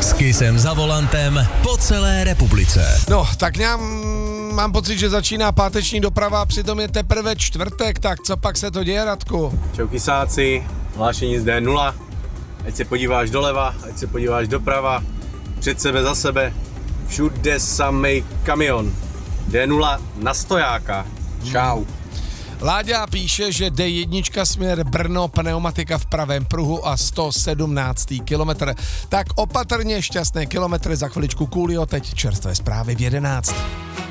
S Kissem za volantem po celé republice. No, tak mám pocit, že začíná páteční doprava a přitom je teprve čtvrtek, tak co pak se to děje, Radku? Čau kysáci, hlášení z D0, ať se podíváš doleva, ať se podíváš doprava, před sebe, za sebe, všude samej kamion. D0 na stojáka. Čau. Láďa píše, že D1 směr Brno, pneumatika v pravém pruhu a 117. kilometr. Tak opatrně, šťastné kilometry, za chviličku Coolio, teď čerstvé zprávy v 11.